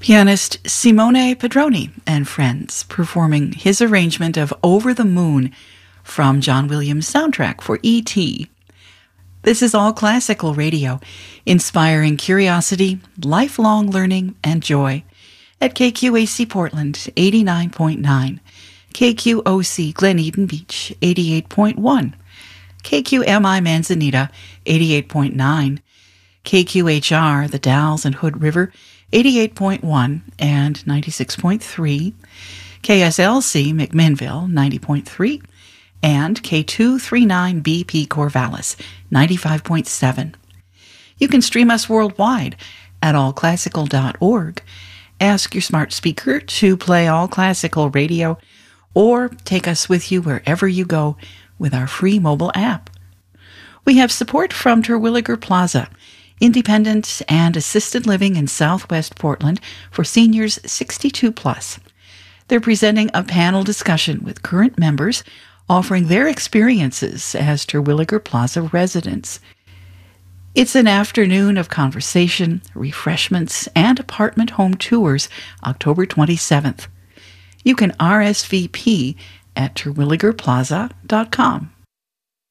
Pianist Simone Pedroni and friends performing his arrangement of Over the Moon from John Williams' soundtrack for E.T. This is All Classical Radio, inspiring curiosity, lifelong learning, and joy at KQAC Portland 89.9, KQOC Glen Eden Beach 88.1, KQMI Manzanita 88.9, KQHR The Dalles and Hood River 88.1 and 96.3, KSLC McMinnville 90.3, and K239BP Corvallis 95.7. You can stream us worldwide at allclassical.org. Ask your smart speaker to play All Classical Radio, or take us with you wherever you go with our free mobile app. We have support from Terwilliger Plaza, independent and assisted living in Southwest Portland for seniors 62 plus. They're presenting a panel discussion with current members offering their experiences as Terwilliger Plaza residents. It's an afternoon of conversation, refreshments, and apartment home tours October 27th. You can RSVP at terwilligerplaza.com.